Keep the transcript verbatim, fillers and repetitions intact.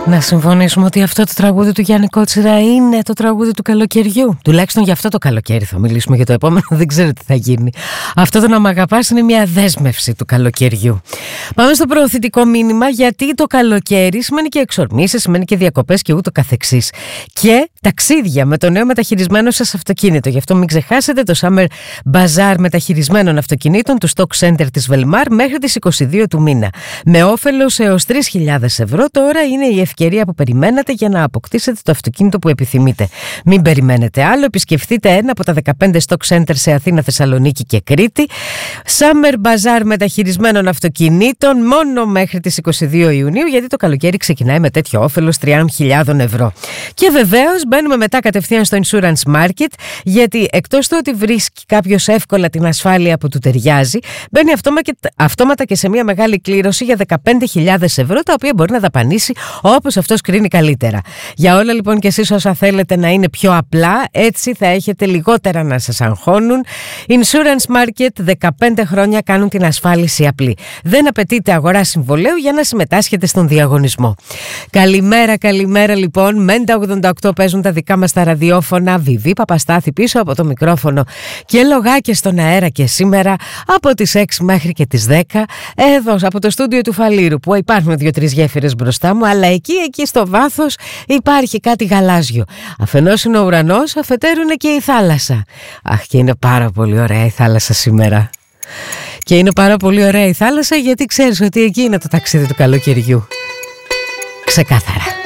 Να συμφωνήσουμε ότι αυτό το τραγούδι του Γιάννη Κότσιρα είναι το τραγούδι του καλοκαιριού. Τουλάχιστον για αυτό το καλοκαίρι θα μιλήσουμε, για το επόμενο δεν ξέρω τι θα γίνει. Αυτό το να μ' αγαπάς είναι μια δέσμευση του καλοκαιριού. Πάμε στο προωθητικό μήνυμα, γιατί το καλοκαίρι σημαίνει και εξορμήσεις, σημαίνει και διακοπές και ούτω καθεξής. Και ταξίδια με το νέο μεταχειρισμένο σας αυτοκίνητο. Γι' αυτό μην ξεχάσετε το Summer Bazaar μεταχειρισμένων αυτοκινήτων του Stock Center της Velmar μέχρι τις είκοσι δύο του μήνα. Με όφελος έως τρεις χιλιάδες ευρώ. Τώρα είναι η ευκαιρία που περιμένατε για να αποκτήσετε το αυτοκίνητο που επιθυμείτε. Μην περιμένετε άλλο, επισκεφτείτε ένα από τα δεκαπέντε Stock Center σε Αθήνα, Θεσσαλονίκη και Κρήτη. Summer Bazaar μεταχειρισμένων αυτοκινήτων μόνο μέχρι τις είκοσι δύο Ιουνίου, γιατί το καλοκαίρι ξεκινάει με τέτοιο όφελος τριάντα χιλιάδες ευρώ. Και βεβαίως μπαίνουμε μετά κατευθείαν στο Insurance Market, γιατί εκτός του ότι βρίσκει κάποιος εύκολα την ασφάλεια που του ταιριάζει, μπαίνει αυτόματα και σε μια μεγάλη κλήρωση για δεκαπέντε χιλιάδες ευρώ, τα οποία μπορεί να δαπανίσει όπως αυτός κρίνει καλύτερα. Για όλα λοιπόν και εσείς όσα θέλετε να είναι πιο απλά, έτσι θα έχετε λιγότερα να σας αγχώνουν. Insurance Market, δεκαπέντε χρόνια κάνουν την ασφάλιση απλή. Δεν απαιτείται αγορά συμβολέου για να συμμετάσχετε στον διαγωνισμό. Καλημέρα, καλημέρα λοιπόν. Μέντα ογδόντα οκτώ παίζουν τα δικά μας τα ραδιόφωνα. Βιβί Παπαστάθη πίσω από το μικρόφωνο και λογάκια στον αέρα και σήμερα από τις έξι μέχρι και τις δέκα. Εδώ από το στούντιο του Φαλήρου, που υπάρχουν δύο-τρεις γέφυρες μπροστά μου, αλλά εκεί, εκεί στο βάθος υπάρχει κάτι γαλάζιο. Αφενός είναι ο ουρανός, αφετέρου είναι και η θάλασσα. Αχ, και είναι πάρα πολύ ωραία η θάλασσα σήμερα. Και είναι πάρα πολύ ωραία η θάλασσα, γιατί ξέρεις ότι εκεί είναι το ταξίδι του καλοκαιριού. Ξεκάθαρα.